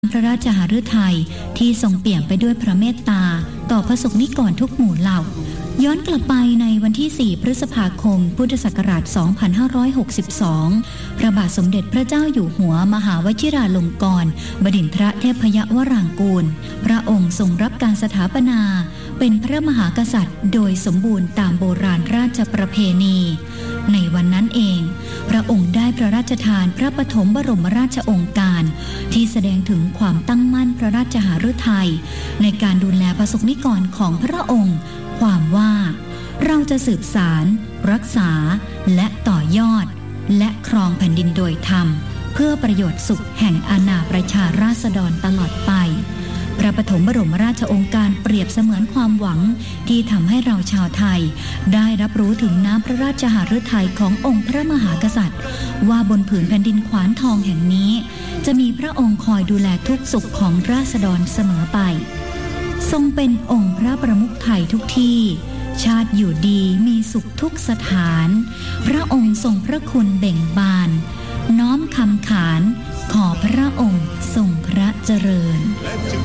พระราชหฤทัยที่ทรงเปี่ยมไปด้วยพระเมตตาต่อพระสงฆ์นิกรทุกหมู่เหล่าย้อนกลับไปในวันที่ 4 พฤษภาคม พุทธศักราช 2562 พระบาทสมเด็จพระเจ้าอยู่หัวมหาวชิราลงกรณบดินทรเทพยวรางกูลพระองค์ทรงรับการสถาปนาเป็นพระมหากษัตริย์โดยสมบูรณ์ตามโบราณราชประเพณีในวันนั้นเองพระองค์ได้พระราชทานพระปฐมบรมราชโองการที่แสดงถึงความตั้งมั่นพระราชหฤทัยในการดูแลประสบนิกรของพระองค์ความว่าเราจะสืบสารรักษาและต่อยอดและครองแผ่นดินโดยธรรมเพื่อประโยชน์สุขแห่งอาณาประชาราษฎรตลอดไปพระปฐมบรมราชโองการเปรียบเสมือนความหวังที่ทำให้เราชาวไทยได้รับรู้ถึงน้ำพระราชหฤทัยขององค์พระมหากษัตริย์ว่าบนผืนแผ่นดินขวานทองแห่งนี้จะมีพระองค์คอยดูแลทุกสุขของราษฎรเสมอไปทรงเป็นองค์พระประมุขไทยทุกที่ชาติอยู่ดีมีสุขทุกสถานพระองค์ทรงพระคุณเบ่งบานน้อมคำขานขอพระองค์ทรงพระเจริญ